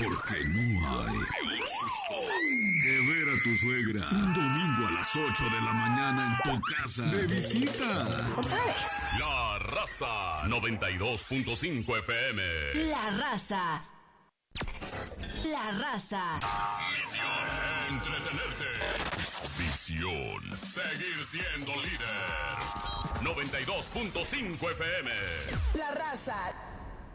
Porque no hay peor susto que ver a tu suegra un domingo a las 8 de la mañana en tu casa de visita. Otra vez. La Raza 92.5 FM. La Raza. La Raza. Misión: entretenerte. Visión: seguir siendo líder. 92.5 FM. La Raza.